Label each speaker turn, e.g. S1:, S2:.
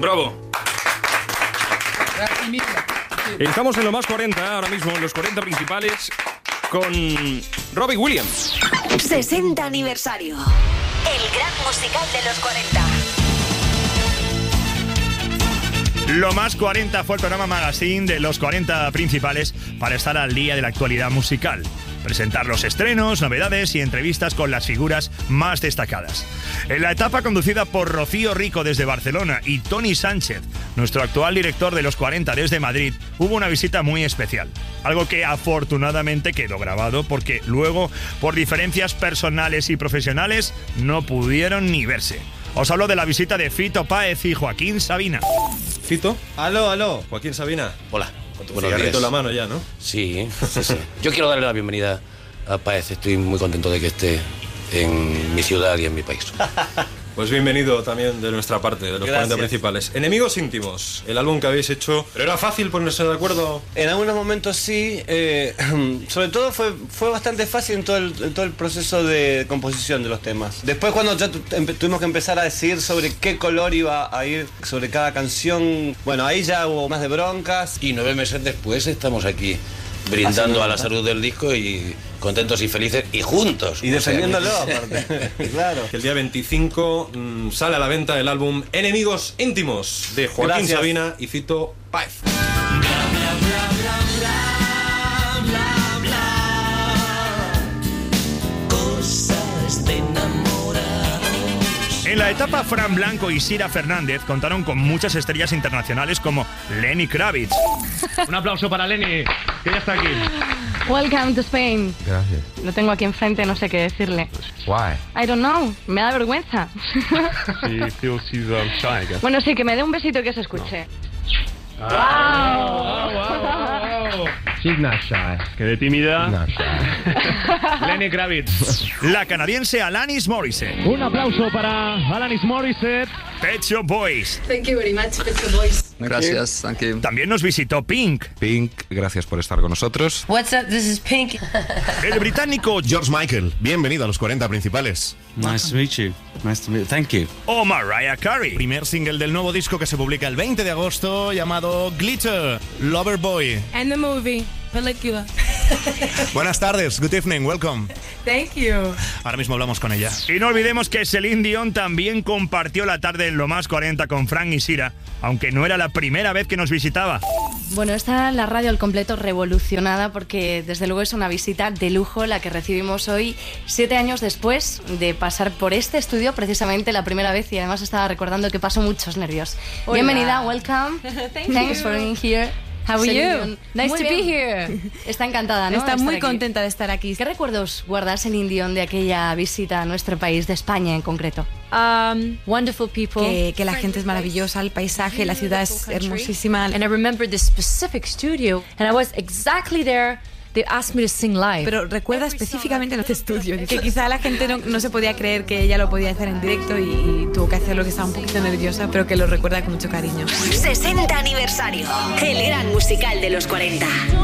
S1: Bravo. Estamos en lo más 40 ahora mismo, en los 40 principales, con Robbie Williams.
S2: 60 aniversario. El gran musical de los 40.
S3: Lo más 40 fue el programa magazine de los 40 principales para estar al día de la actualidad musical. Presentar los estrenos, novedades y entrevistas con las figuras más destacadas. En la etapa conducida por Rocío Rico desde Barcelona y Tony Sánchez, nuestro actual director de los 40 desde Madrid, hubo una visita muy especial. Algo que afortunadamente quedó grabado porque luego, por diferencias personales y profesionales, no pudieron ni verse. Os hablo de la visita de Fito Páez y Joaquín Sabina.
S4: ¿Fito? Aló. Joaquín Sabina.
S5: Hola.
S4: Con tu cigarrito en la mano ya, ¿no?
S5: Sí. Yo quiero darle la bienvenida a Páez. Estoy muy contento de que esté en mi ciudad y en mi país.
S4: Pues bienvenido también de nuestra parte, de los
S5: Gracias.
S4: 40 principales. Enemigos íntimos, el álbum que habéis hecho. ¿Pero era fácil ponerse de acuerdo?
S5: En algunos momentos sí. Sobre todo fue bastante fácil en todo el proceso de composición de los temas. Después cuando ya tuvimos que empezar a decidir sobre qué color iba a ir sobre cada canción, bueno, ahí ya hubo más de broncas. Y 9 meses después estamos aquí brindando a la salud del disco y contentos y felices y juntos.
S6: Y defendiéndolo, aparte. Claro.
S4: El día 25 sale a la venta el álbum Enemigos íntimos de Joaquín
S6: Gracias.
S4: Sabina y Fito Páez.
S7: Cosas de enamorados.
S3: En la etapa, Fran Blanco y Sira Fernández contaron con muchas estrellas internacionales como Lenny Kravitz.
S8: Un aplauso para Lenny, que ya está aquí.
S9: Welcome to Spain.
S8: Gracias.
S9: Lo tengo aquí enfrente, no sé qué decirle.
S8: Why?
S9: I don't know, me da vergüenza.
S8: She feels she's shy, I guess.
S9: Bueno, sí, que me dé un besito y que se escuche.
S8: She's not shy. Quedé tímida. Not shy. Lenny Kravitz.
S3: La canadiense Alanis Morissette.
S8: Un aplauso para Alanis Morissette.
S3: Pet Shop Boys.
S10: Thank you very much, Pet Shop Boys.
S11: Gracias, thank you.
S3: También nos visitó Pink.
S12: Pink, gracias por estar con nosotros.
S10: What's up? This is Pink.
S3: El británico
S13: George Michael. Bienvenido a los 40 principales.
S14: Nice to meet you. Nice to meet you. Thank you.
S3: O Mariah Carey.
S13: Primer single del nuevo disco que se publica el 20 de agosto llamado Glitter, Loverboy.
S10: And the movie, Película.
S13: Buenas tardes, good evening, welcome.
S10: Thank you.
S13: Ahora mismo hablamos con ella.
S3: Y no olvidemos que Celine Dion también compartió la tarde en Lo Más 40 con Fran y Sira, aunque no era la primera vez que nos visitaba.
S9: Bueno, está la radio al completo revolucionada porque desde luego es una visita de lujo la que recibimos hoy, 7 años después de pasar por este estudio, precisamente la primera vez, y además estaba recordando que pasó muchos nervios.
S10: Hola.
S9: Bienvenida, welcome. Thanks for being here.
S10: How are
S9: Celine
S10: you?
S9: Dion.
S10: Nice
S9: Muy
S10: to
S9: bien.
S10: be here.
S9: Está encantada, ¿no?
S10: Está
S9: de
S10: muy
S9: estar aquí.
S10: contenta de estar aquí.
S9: ¿Qué recuerdos guarda Celine Dion de aquella visita a nuestro país, de España en concreto?
S10: Wonderful people. Que la gente es maravillosa, el paisaje, la ciudad es hermosísima. And I remember this specific studio, and I was exactly there. They asked me to sing live. Pero recuerda específicamente en este estudio, que quizá la gente no se podía creer que ella lo podía hacer en directo y tuvo que hacerlo, que estaba un poquito nerviosa, pero que lo recuerda con mucho cariño.
S2: 60 aniversario. El gran musical de los 40.